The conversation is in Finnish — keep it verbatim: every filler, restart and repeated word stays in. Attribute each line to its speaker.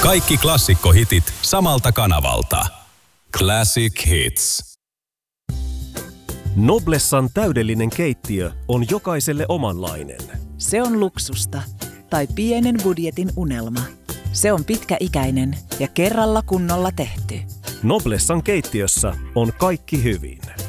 Speaker 1: Kaikki klassikkohitit samalta kanavalta. Classic Hits.
Speaker 2: Noblessan täydellinen keittiö on jokaiselle omanlainen.
Speaker 3: Se on luksusta tai pienen budjetin unelma. Se on pitkäikäinen ja kerralla kunnolla tehty.
Speaker 2: Noblessan keittiössä on kaikki hyvin.